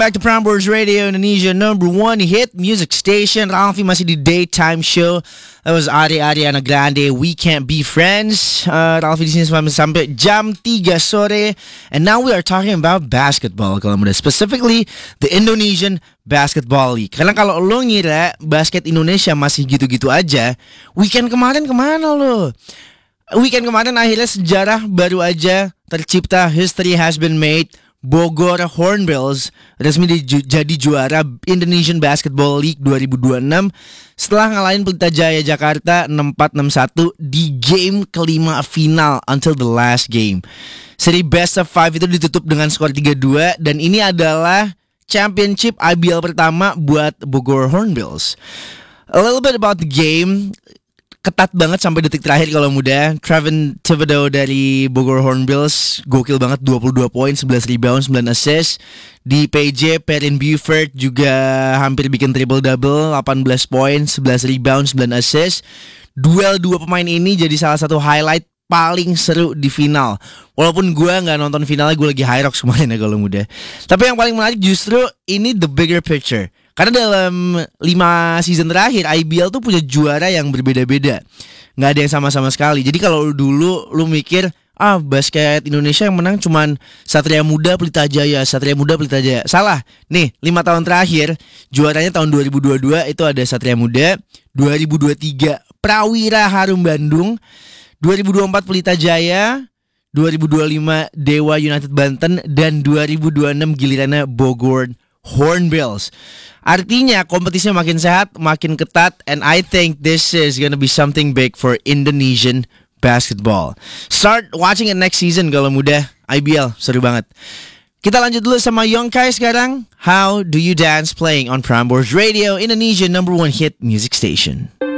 Back to Prambors Radio, Indonesia #1 hit music station. Ralphie masih di daytime show. That was Ariana Grande, We Can't Be Friends. Ralphie di sini sampai jam 3 sore. And now we are talking about basketball kalau muda, specifically the Indonesian Basketball League. Karena kalau lo ngira basket Indonesia masih gitu-gitu aja, weekend kemarin kemana lo? Weekend kemarin akhirnya sejarah baru aja tercipta. History has been made. Bogor Hornbills resmi jadi juara Indonesian Basketball League 2026 setelah ngalahin Pelita Jaya Jakarta 6-4, 6-1 di game kelima final until the last game. Seri best of 5 itu ditutup dengan skor 3-2 dan ini adalah championship IBL pertama buat Bogor Hornbills. A little bit about the game. Ketat banget sampai detik terakhir kalau muda. Trevin Thibodeau dari Bogor Hornbills gokil banget, 22 poin, 11 rebound, 9 assist. Di PJ, Perrin Buford juga hampir bikin triple-double, 18 poin, 11 rebound, 9 assist. Duel dua pemain ini jadi salah satu highlight paling seru di final. Walaupun gue gak nonton finalnya, gue lagi high rock kemarin ya kalau muda. Tapi yang paling menarik justru ini the bigger picture. Karena dalam 5 season terakhir IBL tuh punya juara yang berbeda-beda. Gak ada yang sama-sama sekali. Jadi kalau dulu lu mikir basket Indonesia yang menang cuman Satria Muda, Pelita Jaya, Satria Muda, Pelita Jaya. Salah. Nih 5 tahun terakhir juaranya tahun 2022 itu ada Satria Muda, 2023 Prawira Harum Bandung, 2024 Pelita Jaya, 2025 Dewa United Banten, dan 2026 gilirannya Bogor Hornbills. Artinya kompetisinya makin sehat, makin ketat, and I think this is gonna be something big for Indonesian basketball. Start watching it next season kalau muda. IBL seru banget. Kita lanjut dulu sama Yongkai sekarang. How Do You Dance playing on Prambors Radio, Indonesia #1 hit music station.